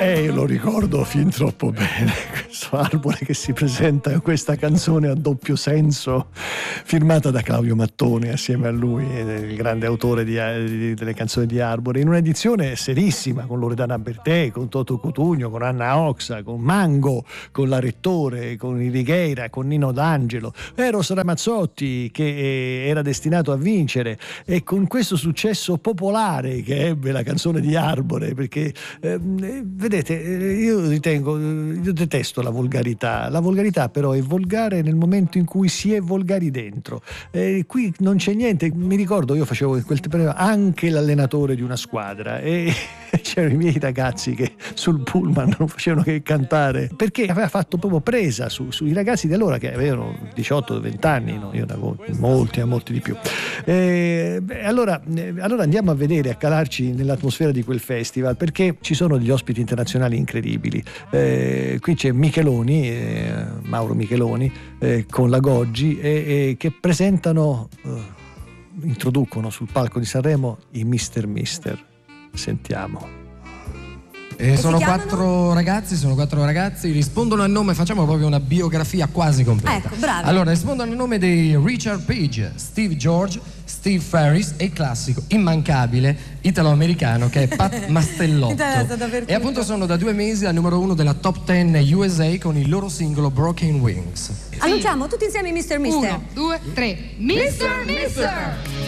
Io lo ricordo fin troppo bene, questo Arbore che si presenta in questa canzone a doppio senso, firmata da Claudio Mattone assieme a lui, il grande autore delle canzoni di Arbore, in un'edizione serissima con Loredana Bertè, con Toto Cutugno, con Anna Oxa, con Mango, con la Rettore, con Righeira, con Nino D'Angelo, Eros Ramazzotti che era destinato a vincere, e con questo successo popolare che ebbe la canzone di Arbore, perché vedete, io detesto la volgarità però è volgare nel momento in cui si è volgari dentro. Qui non c'è niente. Mi ricordo, io facevo in quel periodo anche l'allenatore di una squadra e c'erano i miei ragazzi che sul pullman non facevano che cantare, perché aveva fatto proprio presa sui ragazzi di allora che avevano 18-20 anni, no? Io ne avevo molti di più. Allora andiamo a vedere, a calarci nell'atmosfera di quel festival, perché ci sono degli ospiti internazionali incredibili. Qui c'è Micheloni, Mauro Micheloni, con la Goggi, che presentano, introducono sul palco di Sanremo i Mister Mister. Sentiamo. Sono quattro ragazzi, rispondono al nome, facciamo proprio una biografia quasi completa. Ecco, bravi. Allora, rispondono al nome di Richard Page, Steve George, Steve Ferris e il classico immancabile italo-americano che è Pat Mastellotto. E appunto sono da 2 mesi al numero 1 della Top 10 USA con il loro singolo Broken Wings. Annunciamo tutti insieme Mr. Mister. 1, 2, 3. Mr. Mister!